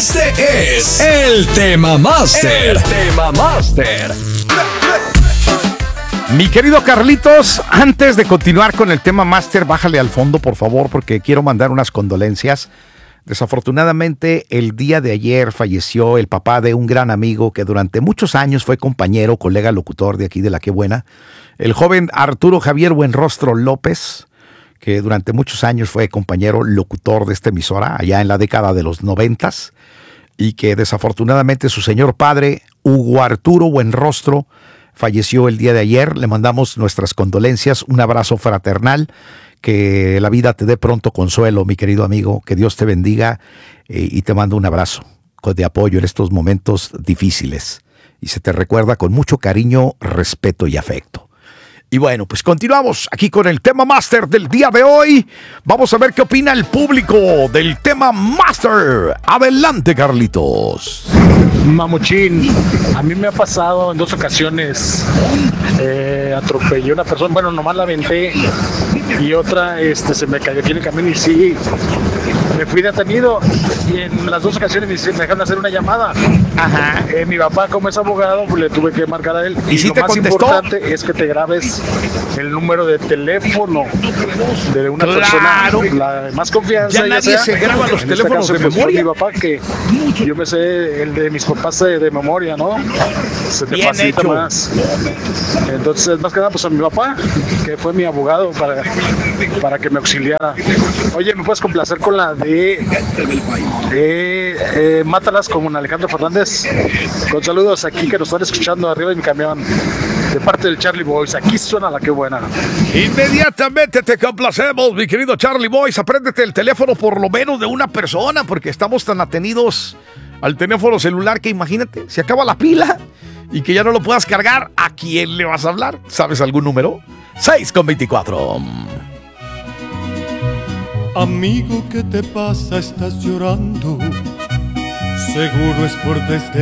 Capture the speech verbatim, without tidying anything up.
Este es el Tema Master. El Tema Master. Mi querido Carlitos, antes de continuar con el Tema Master, bájale al fondo, por favor, porque quiero mandar unas condolencias. Desafortunadamente, el día de ayer falleció el papá de un gran amigo que durante muchos años fue compañero, colega locutor de aquí de La Qué Buena, el joven Arturo Javier Buenrostro López, que durante muchos años fue compañero locutor de esta emisora, allá en la década de los noventas, y que desafortunadamente su señor padre, Hugo Arturo Buenrostro, falleció el día de ayer. Le mandamos nuestras condolencias, un abrazo fraternal, que la vida te dé pronto consuelo, mi querido amigo, que Dios te bendiga, eh, y te mando un abrazo de apoyo en estos momentos difíciles. Y se te recuerda con mucho cariño, respeto y afecto. Y bueno, pues continuamos aquí con el Tema Master del día de hoy. Vamos a ver qué opina el público del Tema Master. Adelante, Carlitos. Mamuchín, a mí me ha pasado en dos ocasiones. Eh, atropellé a una persona, bueno, nomás la aventé, y otra este, se me cayó aquí en el camino y sí, me fui detenido. Y en las dos ocasiones me dejaron hacer una llamada. Ajá. Eh, mi papá, como es abogado, pues le tuve que marcar a él. ¿Y, y si lo te más contestó? importante es que te grabes el número de teléfono de una Claro. persona, la de más confianza. Ya nadie sea. se graba los En teléfonos este caso, de pues, memoria. Mi papá, que yo me sé el de mis papás de, de memoria, ¿no? Se te Bien facilita hecho. más. Entonces, más que nada, pues a mi papá, que fue mi abogado para, para que me auxiliara. Oye, ¿me puedes complacer con la de eh, eh, Mátalas con Alejandro Fernández? Con saludos aquí que nos están escuchando arriba de mi camión, de parte del Charlie Boys. Aquí suena La Qué Buena. Inmediatamente te complacemos, mi querido Charlie Boys. Apréndete el teléfono por lo menos de una persona, porque estamos tan atenidos al teléfono celular que imagínate, se acaba la pila y que ya no lo puedas cargar. ¿A quién le vas a hablar? ¿Sabes algún número? seis con veinticuatro. Amigo, ¿qué te pasa? Estás llorando. Seguro es por desdén.